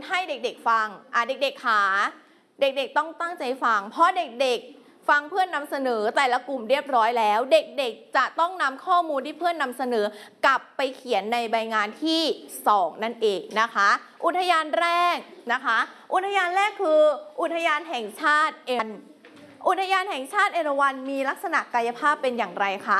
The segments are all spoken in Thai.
ให้เด็กๆฟังเด็กๆขาเด็กๆต้องตั้งใจฟังเพราะเด็กๆฟังเพื่อนนำเสนอแต่ละกลุ่มเรียบร้อยแล้วเด็กๆจะต้องนำข้อมูลที่เพื่อนนำเสนอกลับไปเขียนในใบงานที่2นั่นเองนะคะอุทยานแรกนะคะอุทยานแรกคืออุทยานแห่งชาติอุทยานแห่งชาติเอราวัณมีลักษณะกายภาพเป็นอย่างไรคะ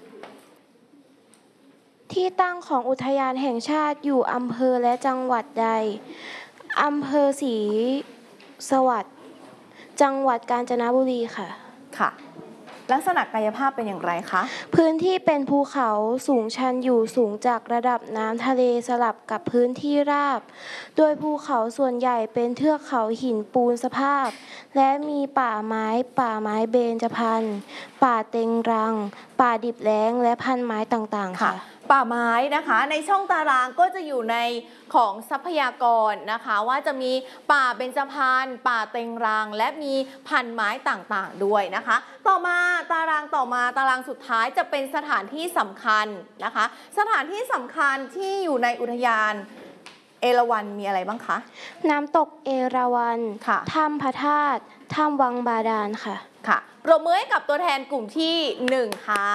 ที่ตั้งของอุทยานแห่งชาติอยู่อำเภอและจังหวัดใดอำเภอศรีสวัสดิ์จังหวัดกาญจนบุรีค่ะค่ะลักษณะกายภาพเป็นอย่างไรคะพื้นที่เป็นภูเขาสูงชันอยู่สูงจากระดับน้ำทะเลสลับกับพื้นที่ราบโดยภูเขาส่วนใหญ่เป็นเทือกเขาหินปูนสภาพและมีป่าไม้เบญจพรรณป่าเต็งรังป่าดิบแล้งและพันไม้ต่างๆค่ะป่าไม้นะคะในช่องตารางก็จะอยู่ในของทรัพยากรนะคะว่าจะมีป่าเบญจพรรณป่าเต็งรังและมีพันไม้ต่างๆด้วยนะคะต่อมาตารางสุดท้ายจะเป็นสถานที่สำคัญนะคะสถานที่สำคัญที่อยู่ในอุทยานเอราวัณมีอะไรบ้างคะน้ำตกเอราวัณถ้ำพระธาตุถ้ำวังบาดาลค่ะปรบมือให้กับตัวแทนกลุ่มที่1ค่ะ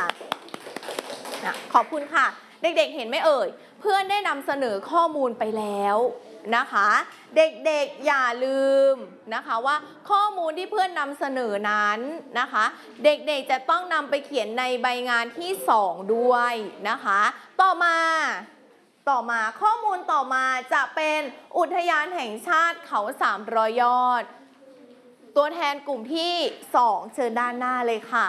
ขอบคุณค่ะเด็กๆเห็นไหมเอ่ยเพื่อนได้นำเสนอข้อมูลไปแล้วนะคะเด็กๆอย่าลืมนะคะว่าข้อมูลที่เพื่อนนำเสนอนั้นนะคะเด็กๆจะต้องนำไปเขียนในใบงานที่2ด้วยนะคะต่อมาข้อมูลต่อมาจะเป็นอุทยานแห่งชาติเขา300 ยอดตัวแทนกลุ่มที่2เชิญด้านหน้าเลยค่ะ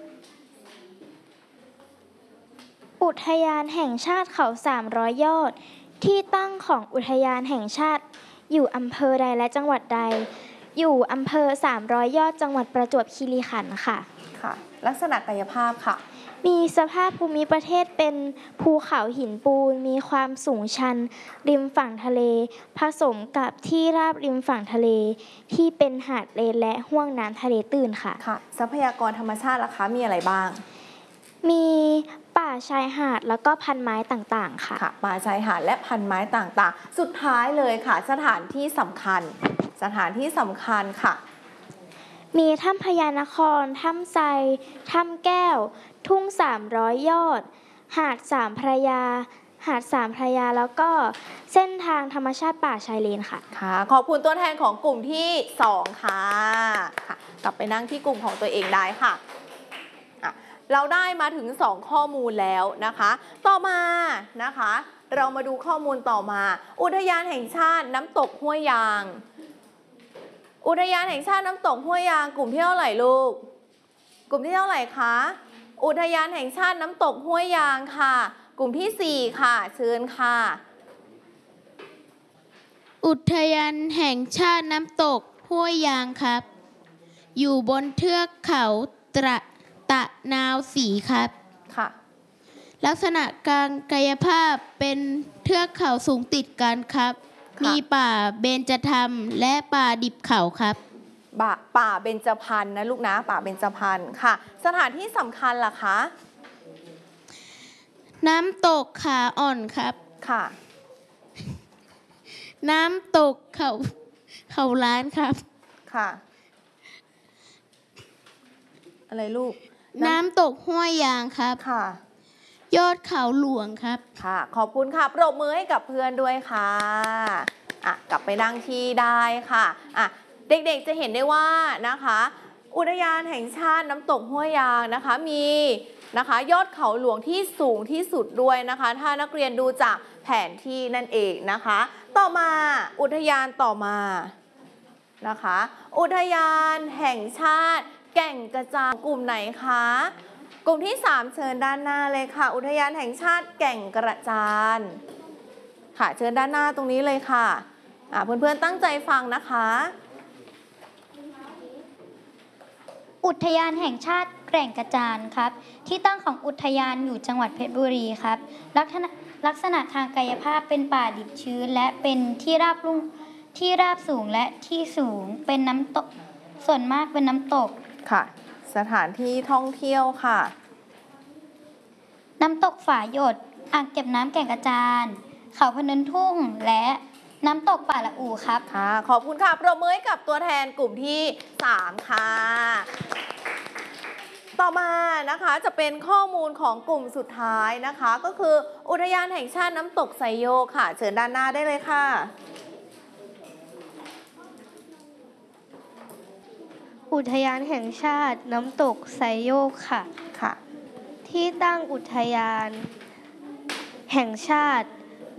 อุทยานแห่งชาติเขา300 ยอดที่ตั้งของอุทยานแห่งชาติอยู่อำเภอใดและจังหวัดใดอยู่อำเภอ300 ยอดจังหวัดประจวบคีรีขันธ์ค่ะลักษณะกายภาพค่ะมีสภาพภูมิประเทศเป็นภูเขาหินปูนมีความสูงชันริมฝั่งทะเลผสมกับที่ราบริมฝั่งทะเลที่เป็นหาดเลนและห้วงน้ำทะเลตื้นค่ะทรัพยากรธรรมชาติล่ะคะมีอะไรบ้างมีป่าชายหาดแล้วก็พันไม้ต่างๆค่ะป่าชายหาดและพันไม้ต่างๆสุดท้ายเลยค่ะสถานที่สำคัญค่ะมีถ้ำพญานครถ้ำไทรถ้ำแก้วทุ่ง300 ยอดหาดสามพระยาแล้วก็เส้นทางธรรมชาติป่าชายเลนค่ะขอบคุณตัวแทนของกลุ่มที่2ค่ะกลับไปนั่งที่กลุ่มของตัวเองได้ค่ะเราได้มาถึง2ข้อมูลแล้วนะคะต่อมานะคะเรามาดูข้อมูลต่อมาอุทยานแห่งชาติน้ำตกห้วยยางอุทยานแห่งชาติน้ำตกห้วยยางกลุ่มที่เท่าไหร่ลูกกลุ่มที่เท่าไหร่คะอุทยานแห่งชาติน้ำตกห้วยยางค่ะกลุ่มที่4ค่ะเชิญค่ะอุทยานแห่งชาติน้ำตกห้วยยางครับอยู่บนเทือกเขาตะนาวศรีครับลักษณะการกายภาพเป็นเทือกเขาสูงติดกันครับมีป่าเบญจธรรมและป่าดิบเขาครับป่าเบญจพรรณนะลูกนะป่าเบญจพรรณค่ะสถานที่สำคัญล่ะคะน้ำตกขาอ่อนครับน้ำตกเขาล้านครับอะไรลูกน้ำตกห้วยยางครับยอดเขาหลวงครับขอบคุณค่ะปรบมือให้กับเพื่อนด้วยค่ะกลับไปนั่งที่ได้ค่ะเด็กๆจะเห็นได้ว่านะคะอุทยานแห่งชาติน้ำตกห้วยยางนะคะมีนะคะยอดเขาหลวงที่สูงที่สุดด้วยนะคะถ้านักเรียนดูจากแผนที่นั่นเองนะคะต่อมาอุทยานต่อมานะคะอุทยานแห่งชาติแก่งกระจานกลุ่มไหนคะกลุ่มที่3เชิญด้านหน้าเลยค่ะอุทยานแห่งชาติแก่งกระจานค่ะเชิญด้านหน้าตรงนี้เลยค่ะเพื่อนๆตั้งใจฟังนะคะอุทยานแห่งชาติแก่งกระจานครับที่ตั้งของอุทยานอยู่จังหวัดเพชรบุรีครับลักษณะทางกายภาพเป็นป่าดิบชื้นและเป็นที่ราบสูงและที่สูงเป็นน้ำตกส่วนมากเป็นน้ำตกค่ะสถานที่ท่องเที่ยวค่ะน้ำตกฝาหยดอ่างเก็บน้ำแก่งกระจานเขาพะเนินทุ่งและน้ำตกป่าละอูครับค่ะขอบคุณค่ะปรบมือให้กับตัวแทนกลุ่มที่ 3 ค่ะ ต่อมานะคะจะเป็นข้อมูลของกลุ่มสุดท้ายนะคะก็คืออุทยานแห่งชาติน้ำตกไซโยกค่ะเชิญด้านหน้าได้เลยค่ะอุทยานแห่งชาติน้ำตกไซโยกค่ะที่ตั้งอุทยานแห่งชาติ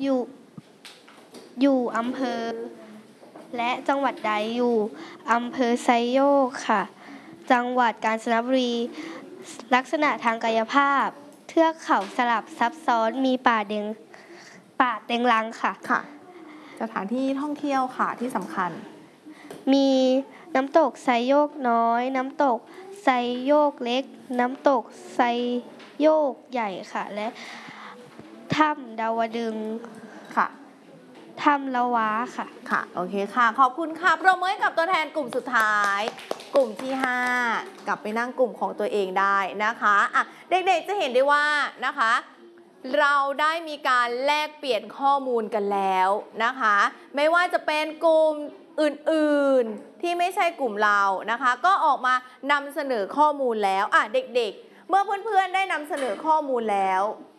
อยู่อำเภอและจังหวัดใดอยู่อำเภอไซโยกค่ะจังหวัดกาญจนบุรีลักษณะทางกายภาพเทือกเขาสลับซับซ้อนมีป่าเต็งรังค่ะสถานที่ท่องเที่ยวค่ะที่สำคัญมีน้ำตกไซโยกน้อยน้ำตกไซโยกเล็กน้ำตกไซโยกใหญ่ค่ะและถ้ำดาวดึงค่ะถ้ำละวะค่ะโอเคค่ะขอบคุณค่ะปรบมือให้กับตัวแทนกลุ่มสุดท้ายกลุ่มที่ 5 กลับไปนั่งกลุ่มของตัวเองได้นะคะเด็กๆจะเห็นได้ว่านะคะเราได้มีการแลกเปลี่ยนข้อมูลกันแล้วนะคะไม่ว่าจะเป็นกลุ่มอื่นๆที่ไม่ใช่กลุ่มเรานะคะก็ออกมานำเสนอข้อมูลแล้วเด็กๆเมื่อเพื่อนๆได้นำเสนอข้อมูลแล้ว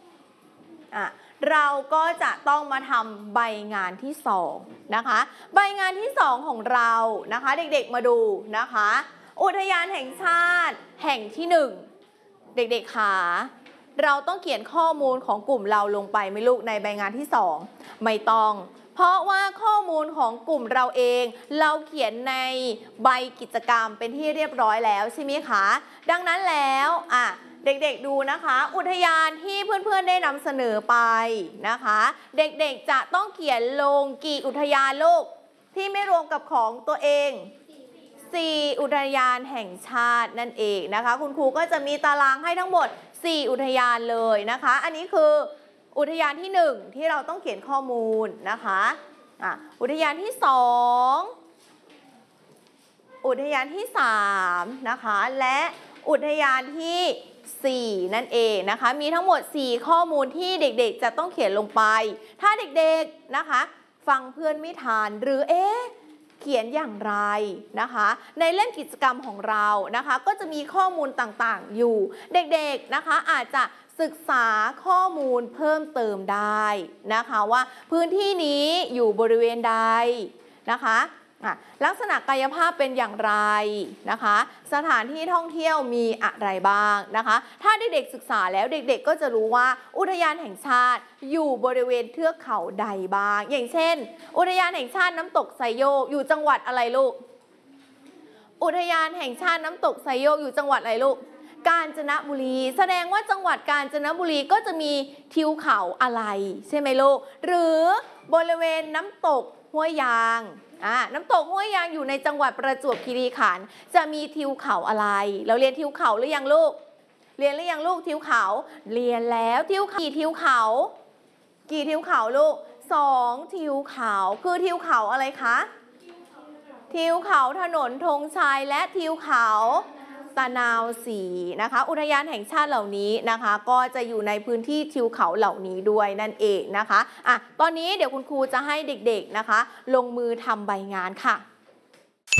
เราก็จะต้องมาทำใบงานที่2นะคะใบงานที่2ของเรานะคะเด็กๆมาดูนะคะอุทยานแห่งชาติแห่งที่1เด็กๆค่ะเราต้องเขียนข้อมูลของกลุ่มเราลงไปไหมลูกในใบงานที่2ไม่ต้องเพราะว่าข้อมูลของกลุ่มเราเองเราเขียนในใบกิจกรรมเป็นที่เรียบร้อยแล้วใช่ไหมคะดังนั้นแล้วเด็กๆดูนะคะอุทยานที่เพื่อนๆได้นำเสนอไปนะคะเด็กๆจะต้องเขียนลงกี่อุทยานลูกที่ไม่รวมกับของตัวเอง4อุทยานแห่งชาตินั่นเองนะคะคุณครูก็จะมีตารางให้ทั้งหมด4อุทยานเลยนะคะอันนี้คืออุทยานที่1ที่เราต้องเขียนข้อมูลนะคะอุทยานที่2อุทยานที่3นะคะและอุทยานที่4นั่นเองนะคะมีทั้งหมด4ข้อมูลที่เด็กๆจะต้องเขียนลงไปถ้าเด็กๆนะคะฟังเพื่อนไม่ทันหรือเขียนอย่างไรนะคะในเล่มกิจกรรมของเรานะคะก็จะมีข้อมูลต่างๆอยู่เด็กๆนะคะอาจจะศึกษาข้อมูลเพิ่มเติมได้นะคะว่าพื้นที่นี้อยู่บริเวณใดนะคะลักษณะกายภาพเป็นอย่างไรนะคะสถานที่ท่องเที่ยวมีอะไรบ้างนะคะถ้าเด็กๆศึกษาแล้วเด็กๆก็จะรู้ว่าอุทยานแห่งชาติอยู่บริเวณเทือกเขาใดบ้างอย่างเช่นอุทยานแห่งชาติน้ำตกไซโยกอยู่จังหวัดอะไรลูกอุทยานแห่งชาติน้ำตกไซโยกอยู่จังหวัดอะไรลูกกาญจนบุรีแสดงว่าจังหวัดกาญจนบุรีก็จะมีทิวเขาอะไรใช่ไหมลูกหรือบริเวณน้ำตกห้วยยางน้ำตกห้วยยางอยู่ในจังหวัดประจวบคีรีขันธ์จะมีทิวเขาอะไรเราเรียนทิวเขาหรือยังลูกเรียนหรือยังลูกทิวเขาเรียนแล้วทิวกี่ทิวเขากี่ทิวเขาลูก2ทิวเขาคือทิวเขาอะไรคะทิวเขาถนนธงชัยและทิวเขาตะนาวศรีนะคะอุทยานแห่งชาติเหล่านี้นะคะก็จะอยู่ในพื้นที่ทิวเขาเหล่านี้ด้วยนั่นเองนะคะตอนนี้เดี๋ยวคุณครูจะให้เด็กๆนะคะลงมือทำใบงานค่ะ